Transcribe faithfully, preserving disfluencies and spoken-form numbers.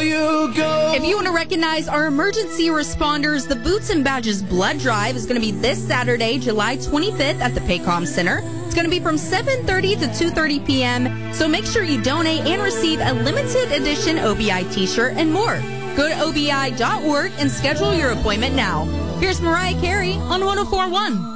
you go. If you want to recognize our emergency responders, the Boots and Badges Blood Drive is going to be this Saturday, July twenty-fifth at the Paycom Center. It's going to be from seven thirty to two thirty p.m., so make sure you donate and receive a limited edition O B I t-shirt and more. Go to O B I dot org and schedule your appointment now. Here's Mariah Carey on one oh four point one.